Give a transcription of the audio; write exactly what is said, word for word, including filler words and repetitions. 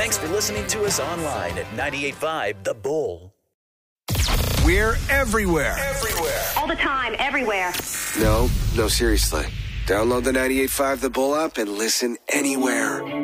Thanks for listening to us online at ninety-eight point five The Bull. We're everywhere. Everywhere. All the time, everywhere. No, no, seriously. Download the ninety-eight point five The Bull app and listen anywhere.